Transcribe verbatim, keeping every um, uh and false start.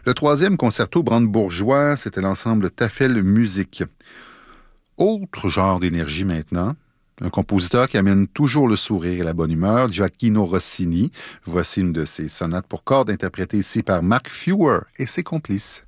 Le troisième concerto brandebourgeois, c'était l'ensemble Tafel Musique. Autre genre d'énergie maintenant, un compositeur qui amène toujours le sourire et la bonne humeur, Gioacchino Rossini. Voici une de ses sonates pour cordes interprétée ici par Mark Fewer et ses complices.